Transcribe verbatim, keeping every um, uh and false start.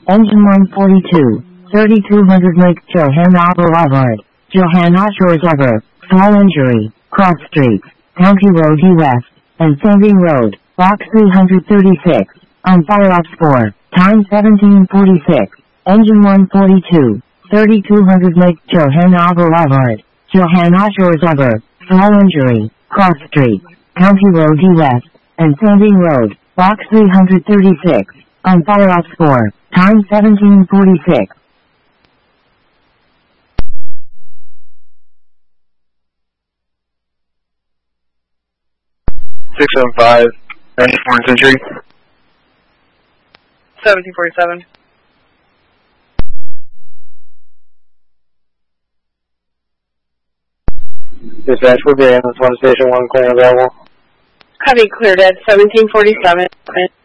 Engine one forty-two, thirty-two hundred Lake Johanna Boulevard, Johanna Shores Ever, Fall Injury, Cross Street, County Road E West, and Sandy Road, Box three thirty-six, on fire ops four, time seventeen forty-six, Engine one forty-two, thirty-two hundred Lake Johanna Boulevard, Johanna Shores Ever, Fall Injury, Cross Street, County Road E West, and Sandy Road, Box three thirty-six, on fire ops four, time seventeen forty-six. six seven five, ninety-four Century. seventeen forty-seven. Dispatch, we're getting this one station one clear available. Copy, cleared at seventeen forty-seven.